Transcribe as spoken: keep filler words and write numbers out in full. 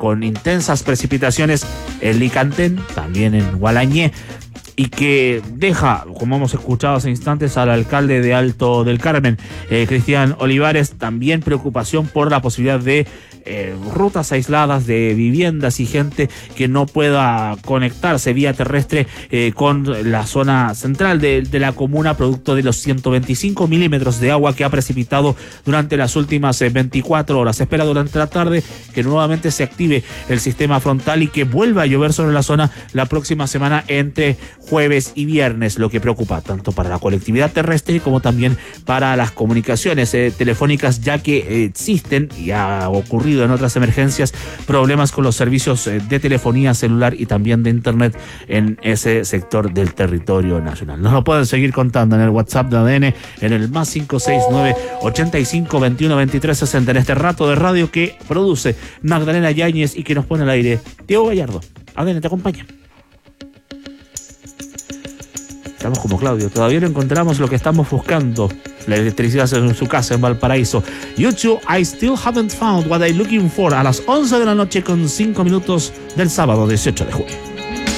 con intensas precipitaciones en Licantén, también en Gualañé, y que deja, como hemos escuchado hace instantes, al alcalde de Alto del Carmen, eh, Cristian Olivares, también preocupación por la posibilidad de eh, rutas aisladas de viviendas y gente que no pueda conectarse vía terrestre eh, con la zona central de, de la comuna, producto de los ciento veinticinco milímetros de agua que ha precipitado durante las últimas eh, veinticuatro horas. Se espera durante la tarde que nuevamente se active el sistema frontal y que vuelva a llover sobre la zona la próxima semana entre jueves y viernes, lo que preocupa tanto para la colectividad terrestre como también para las comunicaciones eh, telefónicas, ya que eh, existen, y ha ocurrido en otras emergencias, problemas con los servicios eh, de telefonía celular y también de internet en ese sector del territorio nacional. Nos lo pueden seguir contando en el WhatsApp de A D N, en el más cinco seis nueve, ochenta y cinco, veintiuno, veintitrés, sesenta, en este rato de radio que produce Magdalena Yáñez y que nos pone al aire Diego Gallardo. A D N te acompaña. Estamos como Claudio, todavía no encontramos lo que estamos buscando. La electricidad en su casa en Valparaíso. YouTube, I still haven't found what I'm looking for. A las once de la noche con cinco minutos del sábado dieciocho de julio.